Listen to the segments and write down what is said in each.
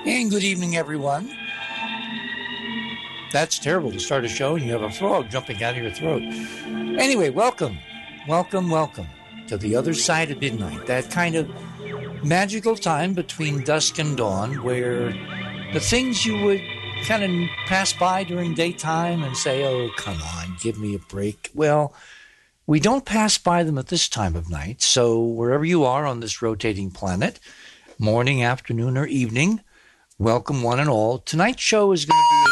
And good evening, everyone. That's terrible to start a show and you have a frog jumping out of your throat. Anyway, welcome to the other side of midnight, that kind of magical time between dusk and dawn where the things you would kind of pass by during daytime and say, oh, come on, give me a break. Well, we don't pass by them at this time of night, so wherever you are on this rotating planet, morning, afternoon, or evening, welcome one and all. Tonight's show is going to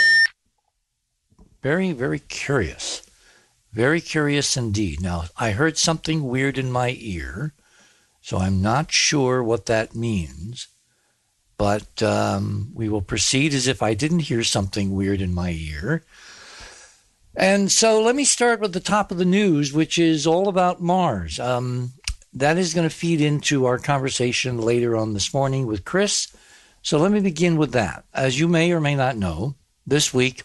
be very, very curious. Very curious indeed. Now, I heard something weird in my ear, so I'm not sure what that means, but we will proceed as if I didn't hear something weird in my ear. And so let me start with the top of the news, which is all about Mars. That is going to feed into our conversation later on this morning with Chris. So let me begin with that. As you may or may not know, this week,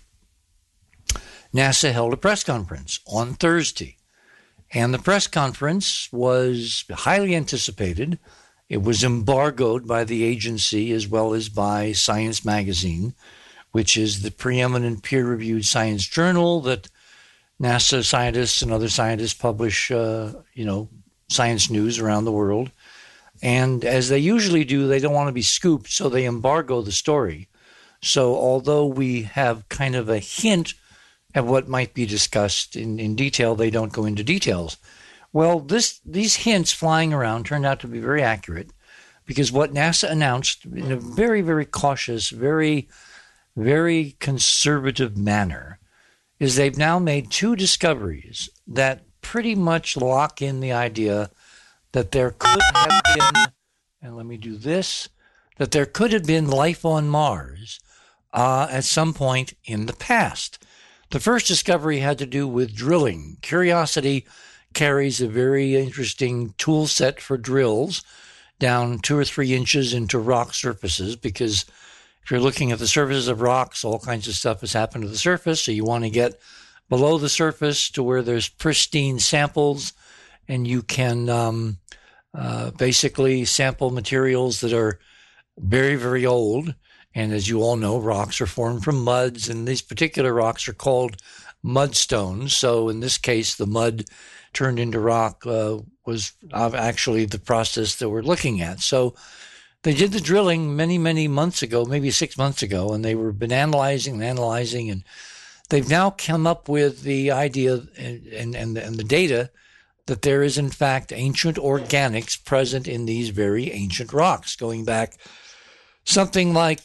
NASA held a press conference on Thursday. And the press conference was highly anticipated. It was embargoed by the agency as well as by Science Magazine, which is the preeminent peer-reviewed science journal that NASA scientists and other scientists publish, science news around the world. And as they usually do, they don't want to be scooped, so they embargo the story. So although we have kind of a hint at what might be discussed in detail, they don't go into details. Well, these hints flying around turned out to be very accurate because what NASA announced in a very, very cautious, very, very conservative manner is they've now made two discoveries that pretty much lock in the idea that there could have been, and let me do this, that there could have been life on Mars at some point in the past. The first discovery had to do with drilling. Curiosity carries a very interesting tool set for drills down 2 or 3 inches into rock surfaces because if you're looking at the surfaces of rocks, all kinds of stuff has happened to the surface, so you want to get below the surface to where there's pristine samples and you can basically sample materials that are very, very old. And as you all know, rocks are formed from muds, and these particular rocks are called mudstones. So in this case, the mud turned into rock was actually the process that we're looking at. So they did the drilling many, many months ago, maybe 6 months ago, and they were been analyzing, and they've now come up with the idea and the data that there is, in fact, ancient organics present in these very ancient rocks, going back something like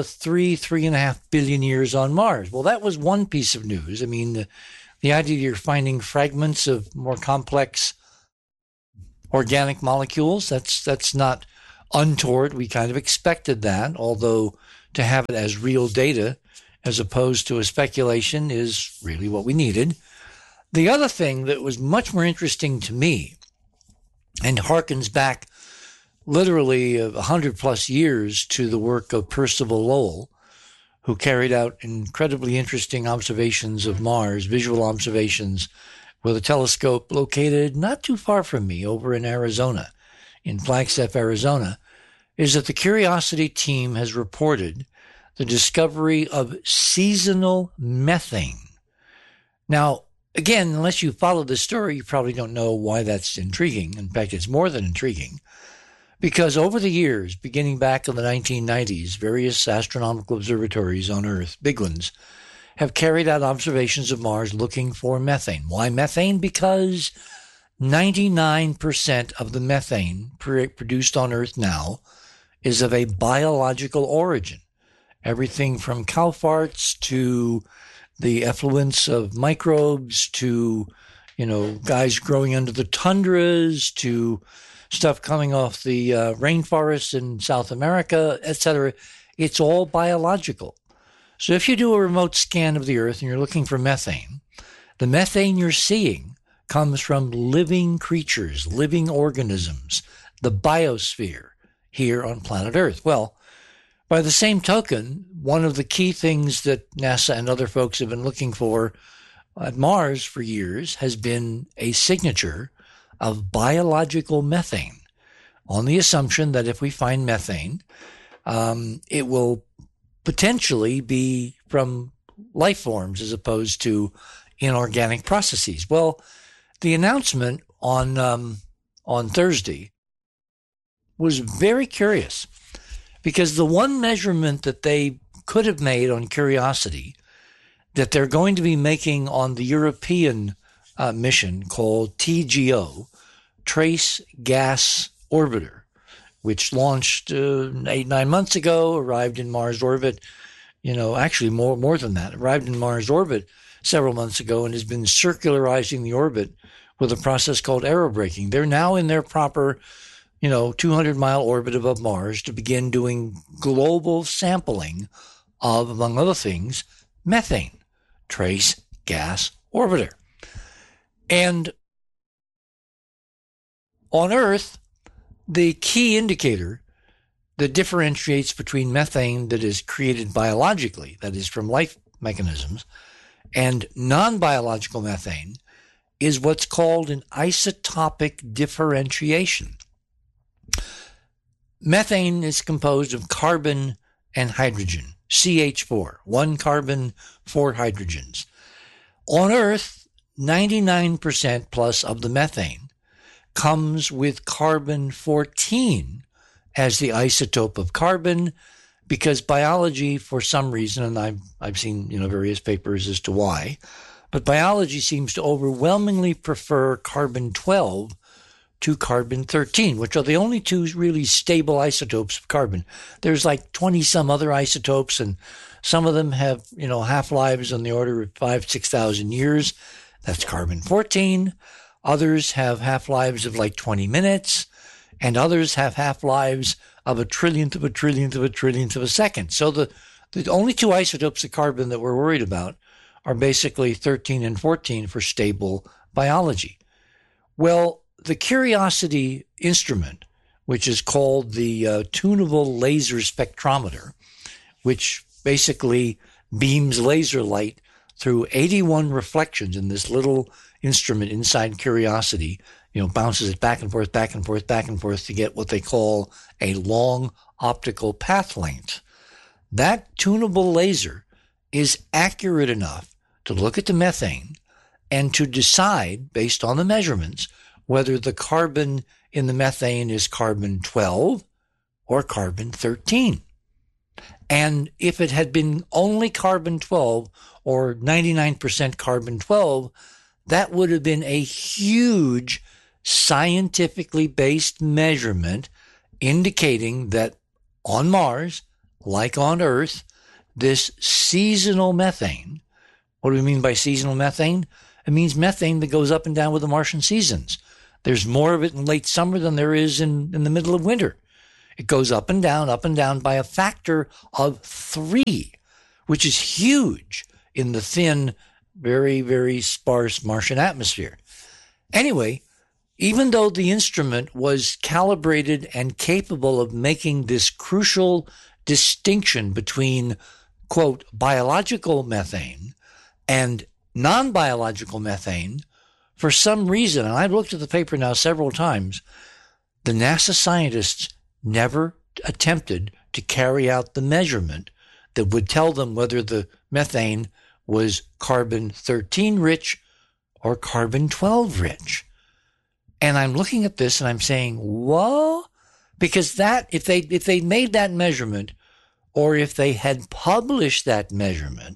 3.5 billion years on Mars. Well, that was one piece of news. I mean, the idea you're finding fragments of more complex organic molecules, that's not untoward. We kind of expected that, although to have it as real data as opposed to a speculation is really what we needed. The other thing that was much more interesting to me and harkens back literally 100 plus years to the work of Percival Lowell, who carried out incredibly interesting observations of Mars, visual observations with a telescope located not too far from me over in Arizona, in Flagstaff, Arizona, is that the Curiosity team has reported the discovery of seasonal methane. Now, again, unless you follow this story, you probably don't know why that's intriguing. In fact, it's more than intriguing. Because over the years, beginning back in the 1990s, various astronomical observatories on Earth, big ones, have carried out observations of Mars looking for methane. Why methane? Because 99% of the methane produced on Earth now is of a biological origin. Everything from cow farts to the effluents of microbes to, guys growing under the tundras to stuff coming off the rainforests in South America, etc. It's all biological. So if you do a remote scan of the Earth and you're looking for methane, the methane you're seeing comes from living creatures, living organisms, the biosphere here on planet Earth. Well, by the same token, one of the key things that NASA and other folks have been looking for at Mars for years has been a signature of biological methane, on the assumption that if we find methane, it will potentially be from life forms as opposed to inorganic processes. Well, the announcement on Thursday was very curious because the one measurement that they could have made on Curiosity that they're going to be making on the European mission called TGO, Trace Gas Orbiter, which launched 8-9 months ago, arrived in Mars orbit, actually more than that, arrived in Mars orbit several months ago and has been circularizing the orbit with a process called aerobraking. They're now in their proper 200-mile orbit above Mars to begin doing global sampling of, among other things, methane, Trace Gas Orbiter. And on Earth, the key indicator that differentiates between methane that is created biologically, that is from life mechanisms, and non-biological methane is what's called an isotopic differentiation. Methane is composed of carbon and hydrogen, CH4, 1 carbon, 4 hydrogens. On Earth, 99% plus of the methane comes with carbon-14 as the isotope of carbon, because biology, for some reason, and I've seen various papers as to why, but biology seems to overwhelmingly prefer carbon-12 to carbon-13, which are the only two really stable isotopes of carbon. There's like 20-some other isotopes, and some of them have half-lives on the order of 5,000-6,000 years. That's carbon-14. Others have half-lives of like 20 minutes, and others have half-lives of a trillionth of a trillionth of a trillionth of a second. So the only two isotopes of carbon that we're worried about are basically 13 and 14 for stable biology. Well, the Curiosity instrument, which is called the tunable laser spectrometer, which basically beams laser light through 81 reflections in this little instrument inside Curiosity, bounces it back and forth, back and forth, back and forth to get what they call a long optical path length. That tunable laser is accurate enough to look at the methane and to decide, based on the measurements, whether the carbon in the methane is carbon-12 or carbon-13. And if it had been only carbon-12 or 99% carbon-12, that would have been a huge scientifically based measurement indicating that on Mars, like on Earth, this seasonal methane, what do we mean by seasonal methane? It means methane that goes up and down with the Martian seasons. There's more of it in late summer than there is in the middle of winter. It goes up and down by a factor of 3, which is huge in the thin, very, very sparse Martian atmosphere. Anyway, even though the instrument was calibrated and capable of making this crucial distinction between, quote, biological methane and non-biological methane, for some reason, and I've looked at the paper now several times, the NASA scientists never attempted to carry out the measurement that would tell them whether the methane was carbon-13 rich or carbon-12 rich. And I'm looking at this and I'm saying, whoa, because that, if they made that measurement, or if they had published that measurement,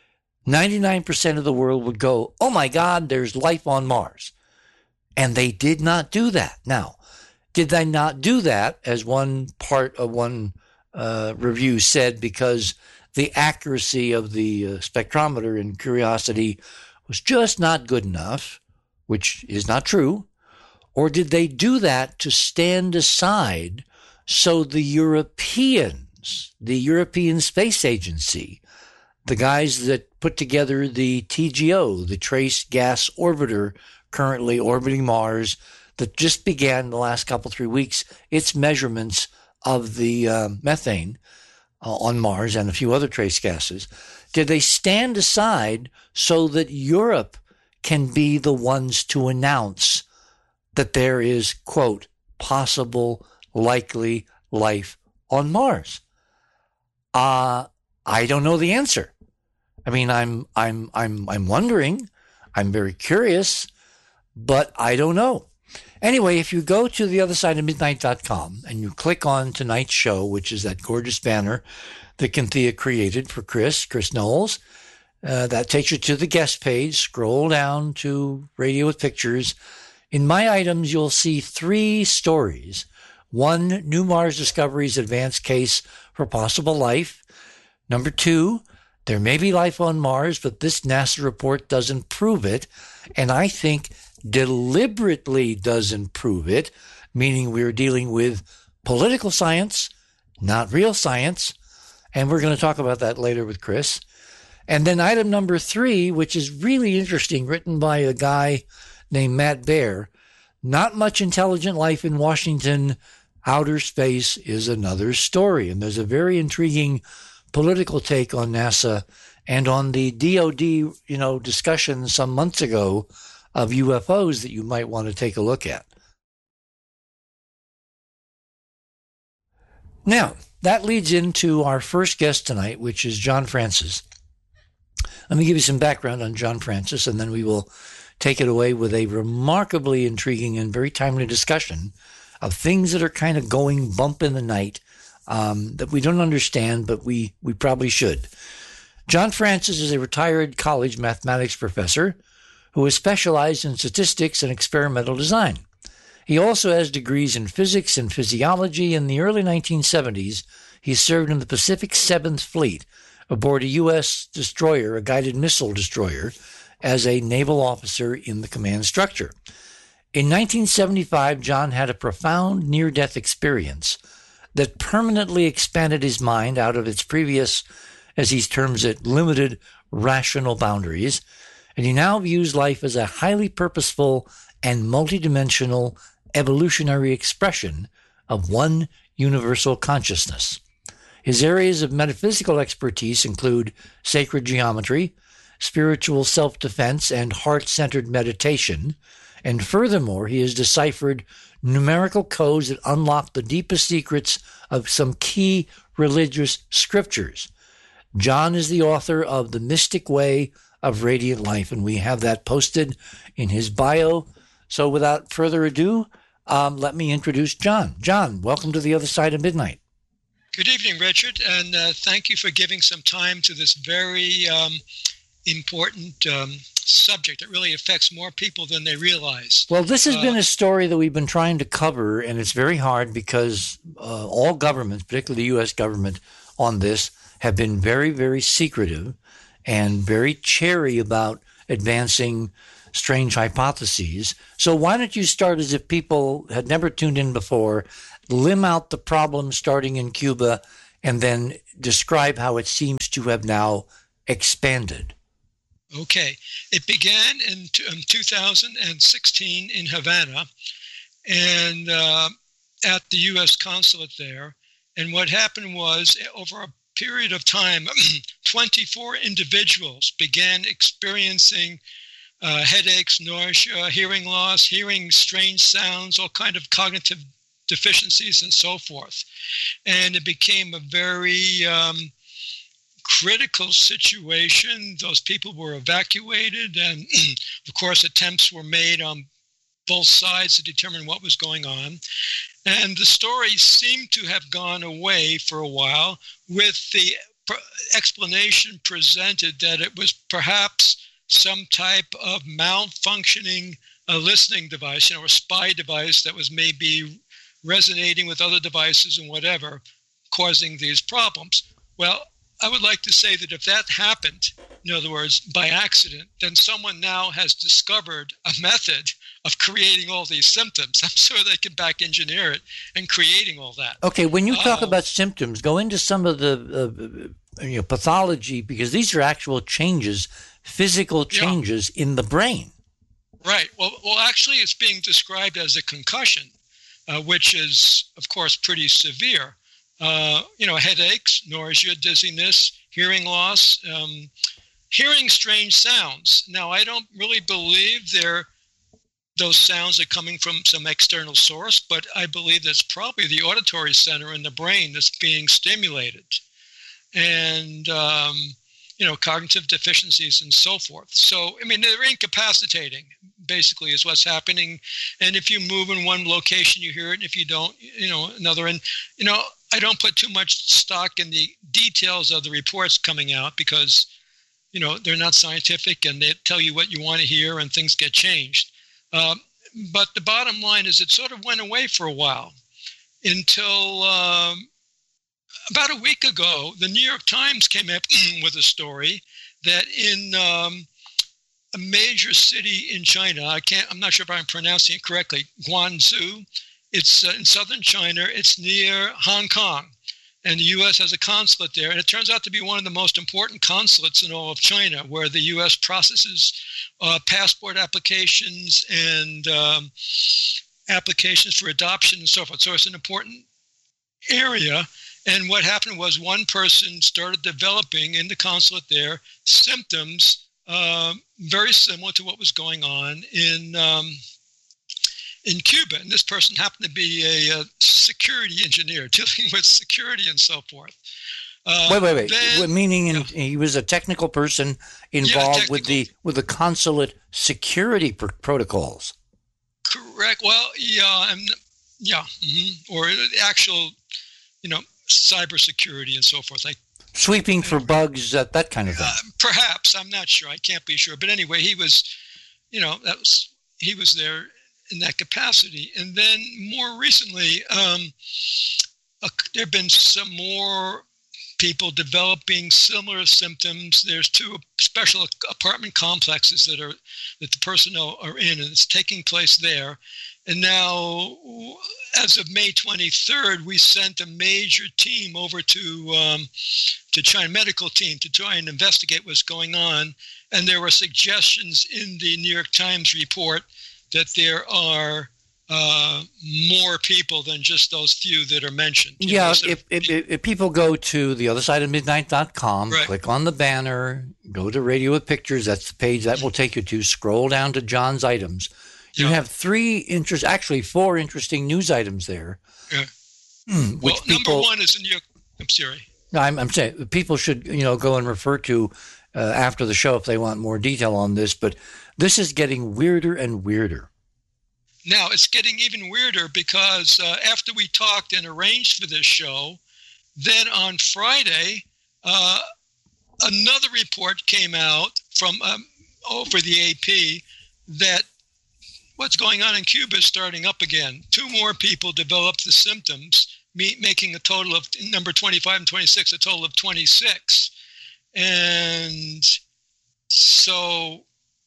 99% of the world would go, oh my God, there's life on Mars. And they did not do that. Now, did they not do that, as one part of one review said, because the accuracy of the spectrometer in Curiosity was just not good enough, which is not true? Or did they do that to stand aside so the Europeans, the European Space Agency, the guys that put together the TGO, the Trace Gas Orbiter, currently orbiting Mars, that just began the last 3 weeks, its measurements of the methane on Mars and a few other trace gases, did they stand aside so that Europe can be the ones to announce that there is, quote, possible, likely life on Mars? I don't know the answer. I mean, I'm wondering. I'm very curious, but I don't know. Anyway, if you go to theothersideofmidnight.com and you click on tonight's show, which is that gorgeous banner that Cynthia created for Chris Knowles, that takes you to the guest page. Scroll down to Radio with Pictures. In my items, you'll see 3 stories. 1, new Mars discoveries advanced case for possible life. Number 2, there may be life on Mars, but this NASA report doesn't prove it. And I think deliberately doesn't prove it, meaning we're dealing with political science, not real science. And we're going to talk about that later with Chris. And then item number 3, which is really interesting, written by a guy named Matt Baer. Not much intelligent life in Washington. Outer space is another story. And there's a very intriguing political take on NASA and on the DOD, discussion some months ago of UFOs that you might want to take a look at. Now, that leads into our first guest tonight, which is John Francis. Let me give you some background on John Francis, and then we will take it away with a remarkably intriguing and very timely discussion of things that are kind of going bump in the night that we don't understand, but we probably should. John Francis is a retired college mathematics professor who is specialized in statistics and experimental design. He also has degrees in physics and physiology. In the early 1970s, he served in the Pacific 7th Fleet aboard a U.S. destroyer, a guided missile destroyer, as a naval officer in the command structure. In 1975, John had a profound near-death experience that permanently expanded his mind out of its previous, as he terms it, limited rational boundaries, and he now views life as a highly purposeful and multidimensional evolutionary expression of one universal consciousness. His areas of metaphysical expertise include sacred geometry, spiritual self-defense, and heart-centered meditation, and furthermore, he has deciphered numerical codes that unlock the deepest secrets of some key religious scriptures. John is the author of The Mystic Way of Radiant Life, and we have that posted in his bio. So without further ado, let me introduce John. John, welcome to The Other Side of Midnight. Good evening, Richard, and thank you for giving some time to this very important subject that really affects more people than they realize. Well, this has been a story that we've been trying to cover, and it's very hard because all governments, particularly the U.S. government on this, have been very, very secretive and very chary about advancing strange hypotheses. So why don't you start, as if people had never tuned in before, limb out the problem starting in Cuba, and then describe how it seems to have now expanded. Okay. It began in 2016 in Havana and at the U.S. consulate there. And what happened was, over a period of time, 24 individuals began experiencing headaches, nausea, hearing loss, hearing strange sounds, all kind of cognitive deficiencies, and so forth. And it became a very critical situation. Those people were evacuated, and of course attempts were made on both sides to determine what was going on. And the story seemed to have gone away for a while, with the explanation presented that it was perhaps some type of malfunctioning listening device, a spy device that was maybe resonating with other devices and whatever, causing these problems. Well, I would like to say that if that happened, in other words, by accident, then someone now has discovered a method of creating all these symptoms. I'm sure they can back engineer it and creating all that. Okay, when you talk about symptoms, go into some of the pathology, because these are actual changes, physical changes in the brain. Right. Well, actually, it's being described as a concussion, which is, of course, pretty severe. Headaches, nausea, dizziness, hearing loss, hearing strange sounds. Now, I don't really believe those sounds are coming from some external source, but I believe that's probably the auditory center in the brain that's being stimulated. and cognitive deficiencies and so forth. So, I mean, they're incapacitating, basically, is what's happening. And if you move in one location, you hear it. And if you don't, another. And, I don't put too much stock in the details of the reports coming out because, they're not scientific and they tell you what you want to hear and things get changed. But the bottom line is it sort of went away for a while until about a week ago, the New York Times came up with a story that in a major city in China, I'm not sure if I'm pronouncing it correctly, Guangzhou, it's in southern China, it's near Hong Kong, and the U.S. has a consulate there, and it turns out to be one of the most important consulates in all of China, where the U.S. processes passport applications and applications for adoption and so forth. So it's an important area. And what happened was one person started developing in the consulate there symptoms very similar to what was going on in Cuba. And this person happened to be a security engineer dealing with security and so forth. Wait. Meaning he was a technical person involved with the consulate security protocols. Correct. Well, or the actual, cybersecurity and so forth, like sweeping for bugs, that kind of thing. Perhaps, I'm not sure. I can't be sure. But anyway, he was, he was there in that capacity. And then more recently, there have been some more people developing similar symptoms. There's 2 special apartment complexes that the personnel are in, and it's taking place there. And now, as of May 23rd, we sent a major team over to China, medical team, to try and investigate what's going on. And there were suggestions in the New York Times report that there are more people than just those few that are mentioned. If people go to theothersideofmidnight.com, right, click on the banner, go to Radio with Pictures, that's the page that will take you to, scroll down to John's items. You have 4 interesting news items there. Yeah. Number 1 is in New York. I'm sorry. No, I'm saying people should, go and refer to after the show if they want more detail on this. But this is getting weirder and weirder. Now it's getting even weirder because after we talked and arranged for this show, then on Friday, another report came out from over the AP that what's going on in Cuba is starting up again. 2 more people developed the symptoms, making a total of, number 25 and 26, a total of 26. And so,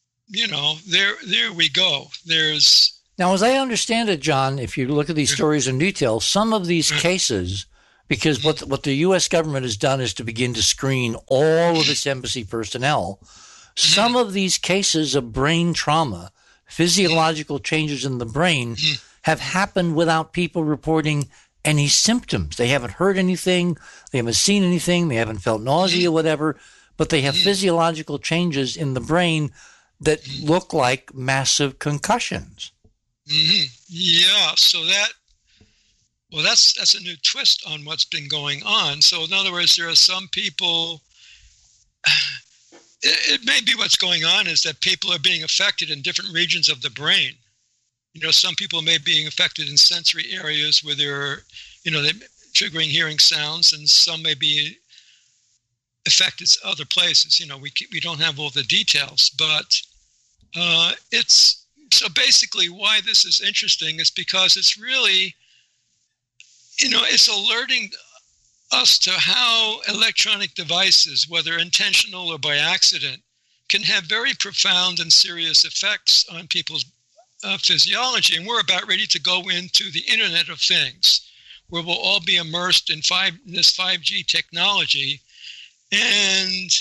there we go. Now, as I understand it, John, if you look at these stories in detail, some of these cases, because what the U.S. government has done is to begin to screen all of its embassy personnel, some of these cases of brain trauma, physiological changes in the brain, have happened without people reporting any symptoms. They haven't heard anything, they haven't seen anything, they haven't felt nausea, whatever, but they have physiological changes in the brain that look like massive concussions. Yeah, so that's a new twist on what's been going on. So in other words, there are some people, it may be what's going on is that people are being affected in different regions of the brain. Some people may be being affected in sensory areas where they're triggering hearing sounds, and some may be affected other places. We don't have all the details, but it's so basically why this is interesting is because it's really, it's alerting us to how electronic devices, whether intentional or by accident, can have very profound and serious effects on people's physiology. And we're about ready to go into the Internet of Things, where we'll all be immersed in this 5G technology. And,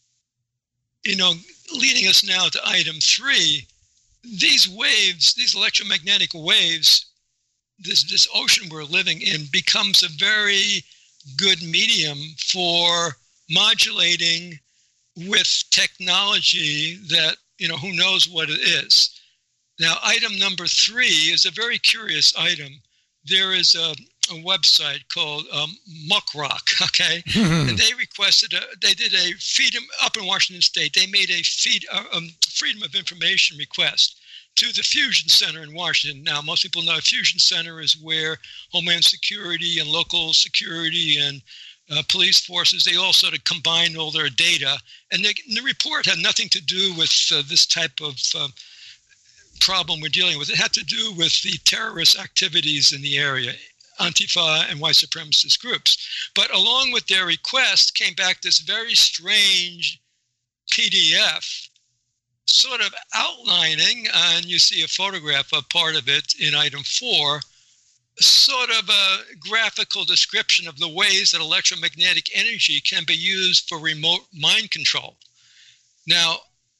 leading us now to item 3, these waves, these electromagnetic waves, this ocean we're living in becomes a very good medium for modulating with technology that, who knows what it is. Now, item number 3 is a very curious item. There is a website called Muckrock, okay? And they requested, they did a freedom, up in Washington State, they made a Freedom of Information request to the Fusion Center in Washington. Now, most people know Fusion Center is where Homeland Security and local security and police forces, they all sort of combine all their data. And the report had nothing to do with this type of problem we're dealing with. It had to do with the terrorist activities in the area, Antifa and white supremacist groups. But along with their request came back this very strange PDF sort of outlining, and you see a photograph of part of it in item 4, sort of a graphical description of the ways that electromagnetic energy can be used for remote mind control. Now,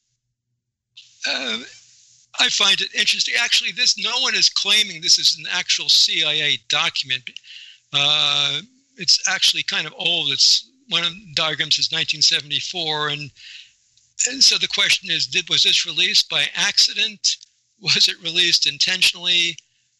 I find it interesting. Actually, no one is claiming this is an actual CIA document. It's actually kind of old. It's one of the diagrams is 1974, and so the question is, was this released by accident? Was it released intentionally?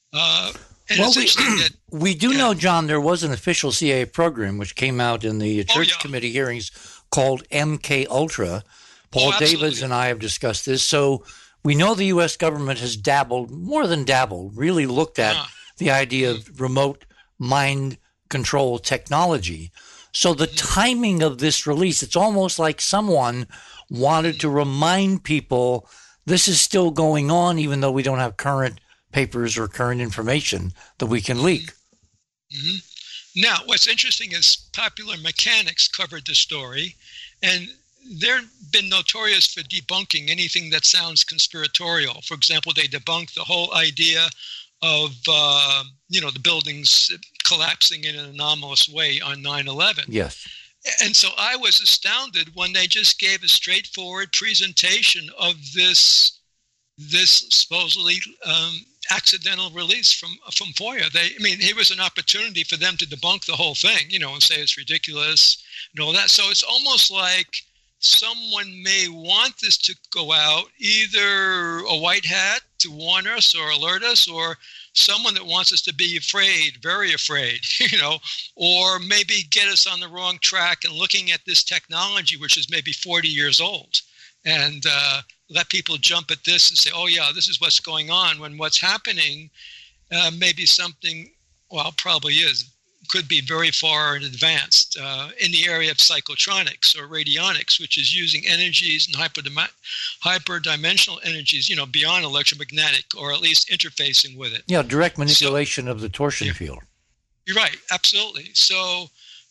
We do know, John, there was an official CIA program which came out in the Church Committee hearings called MK Ultra. Paul Davids and I have discussed this. So we know the U.S. government has dabbled, more than dabbled, really looked at the idea of remote mind control technology. So the timing of this release, it's almost like someone wanted to remind people this is still going on, even though we don't have current papers or current information that we can leak. Mm-hmm. Now, what's interesting is Popular Mechanics covered the story, and they've been notorious for debunking anything that sounds conspiratorial. For example, they debunked the whole idea of the buildings collapsing in an anomalous way on 9/11. Yes. And so I was astounded when they just gave a straightforward presentation of this supposedly accidental release from FOIA. Here was an opportunity for them to debunk the whole thing, and say it's ridiculous and all that. So it's almost like someone may want this to go out, either a white hat to warn us or alert us, or someone that wants us to be afraid, very afraid, or maybe get us on the wrong track and looking at this technology, which is maybe 40 years old, and let people jump at this and say, oh, yeah, this is what's going on, when what's happening may be something, well, probably is, could be very far advanced in the area of psychotronics or radionics, which is using energies and hyperdimensional energies, beyond electromagnetic, or at least interfacing with it. Yeah, direct manipulation of the torsion field. You're right, absolutely. So,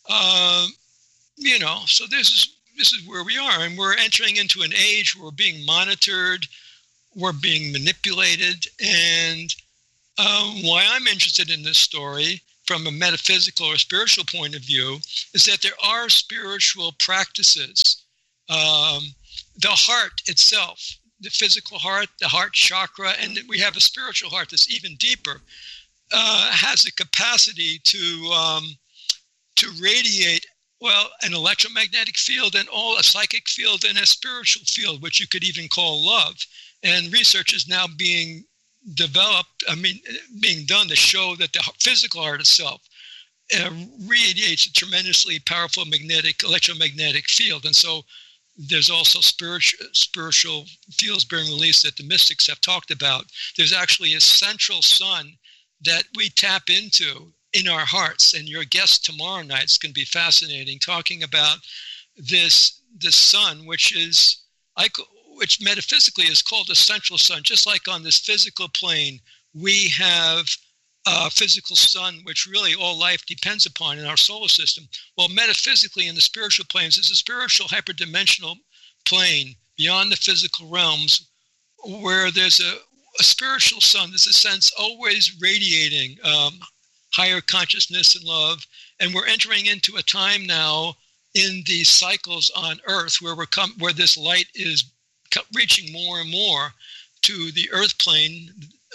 so this is where we are, and we're entering into an age where we're being monitored, we're being manipulated, and why I'm interested in this story from a metaphysical or spiritual point of view is that there are spiritual practices. The heart itself, the physical heart, the heart chakra, and we have a spiritual heart that's even deeper, has a capacity to radiate, an electromagnetic field and a psychic field and a spiritual field, which you could even call love. And research is now being done to show that the physical heart itself radiates a tremendously powerful electromagnetic field. And so there's also spiritual fields being released that the mystics have talked about. There's actually a central sun that we tap into in our hearts. And your guest tomorrow night is going to be fascinating, talking about this sun, which metaphysically is called a central sun. Just like on this physical plane, we have a physical sun, which really all life depends upon in our solar system. Well, metaphysically in the spiritual planes, there's a spiritual hyperdimensional plane beyond the physical realms where there's a spiritual sun. There's a sense always radiating higher consciousness and love. And we're entering into a time now in these cycles on Earth where this light is reaching more and more to the earth plane.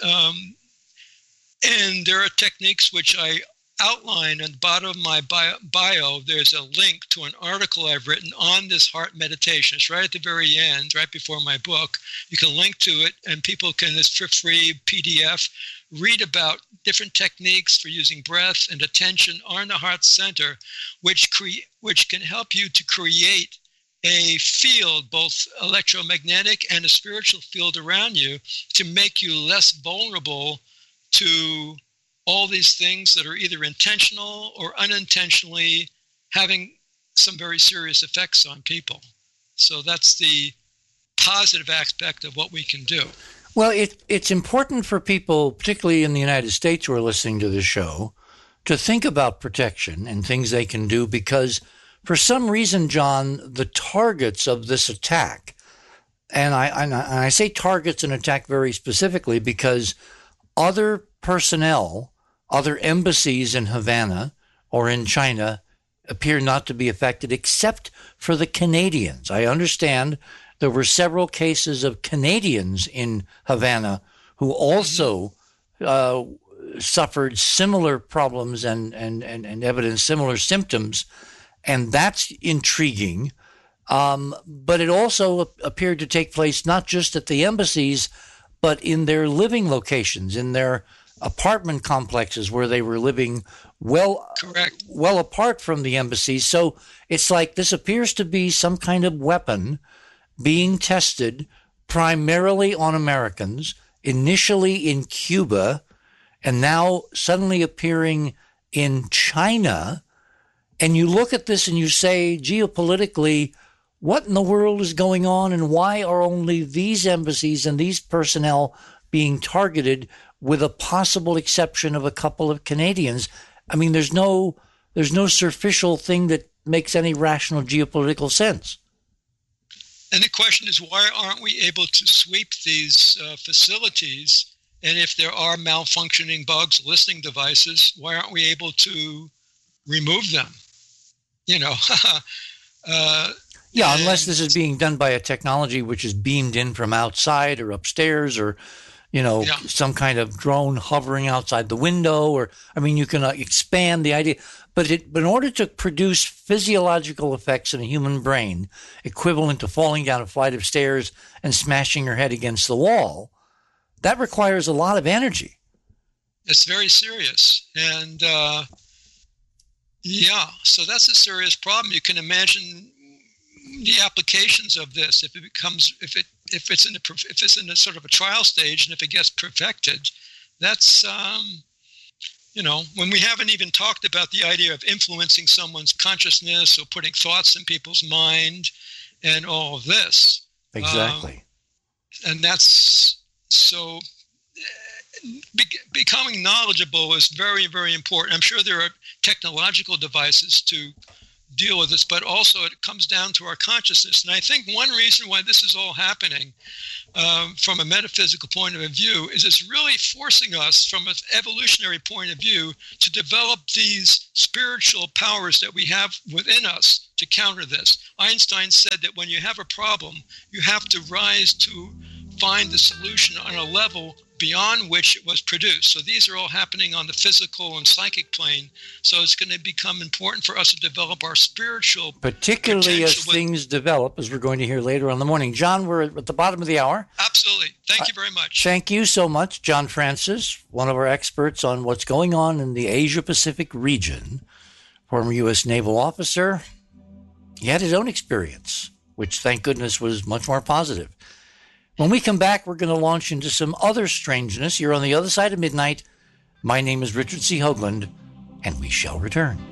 And there are techniques which I outline at the bottom of my bio. There's a link to an article I've written on this heart meditation. It's right at the very end, right before my book. You can link to it, and people can, it's for free PDF, read about different techniques for using breath and attention on the heart center, which can help you to create a field, both electromagnetic and a spiritual field around you, to make you less vulnerable to all these things that are either intentional or unintentionally having some very serious effects on people. So that's the positive aspect of what we can do. Well, it's important for people, particularly in the United States who are listening to this show, to think about protection and things they can do, because for some reason, John, the targets of this attack, and I say targets and attack very specifically because other personnel, other embassies in Havana or in China appear not to be affected except for the Canadians. I understand there were several cases of Canadians in Havana who also suffered similar problems and evidenced similar symptoms, and that's intriguing. But it also appeared to take place not just at the embassies, but in their living locations, in their apartment complexes where they were living well apart from the embassies. So it's like this appears to be some kind of weapon being tested primarily on Americans, initially in Cuba, and now suddenly appearing in China. And you look at this and you say, geopolitically, what in the world is going on, and why are only these embassies and these personnel being targeted, with a possible exception of a couple of Canadians? I mean, there's no superficial thing that makes any rational geopolitical sense. And the question is, why aren't we able to sweep these facilities? And if there are malfunctioning bugs, listening devices, why aren't we able to remove them? Unless this is being done by a technology which is beamed in from outside or upstairs, or some kind of drone hovering outside the window, or you can expand the idea. But in order to produce physiological effects in a human brain equivalent to falling down a flight of stairs and smashing your head against the wall, that requires a lot of energy. It's very serious. And so that's a serious problem. You can imagine the applications of this if it's in a sort of a trial stage, and if it gets perfected. That's when we haven't even talked about the idea of influencing someone's consciousness or putting thoughts in people's mind and all of this. Exactly. And that's so becoming knowledgeable is very, very important. I'm sure there are technological devices to deal with this, but also it comes down to our consciousness. And I think one reason why this is all happening from a metaphysical point of view is it's really forcing us from an evolutionary point of view to develop these spiritual powers that we have within us to counter this. Einstein said that when you have a problem, you have to rise to find the solution on a level beyond which it was produced. So these are all happening on the physical and psychic plane. So it's going to become important for us to develop our spiritual particularly as things develop, as we're going to hear later on in the morning. John, we're at the bottom of the hour. Absolutely. Thank you very much. Thank you so much, John Francis, one of our experts on what's going on in the Asia-Pacific region, former U.S. naval officer. He had his own experience, which, thank goodness, was much more positive. When we come back, we're going to launch into some other strangeness. You're on the other side of midnight. My name is Richard C. Hoagland, and we shall return.